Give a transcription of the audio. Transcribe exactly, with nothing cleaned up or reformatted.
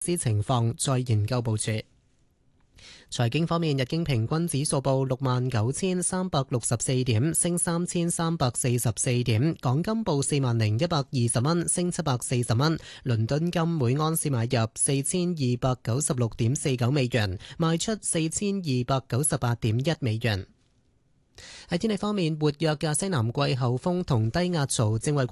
施情況再研究部署。財經方面，日經平均指數報六萬九千三百六十四點，升三千三百四十四點。港金報四萬零一百二十蚊，升七百四十蚊。倫敦金每安士買入四千二百九十六點四九美元，賣出四千二百九十八點一美元。喺天氣方面，活躍嘅西南季候風同低壓槽正為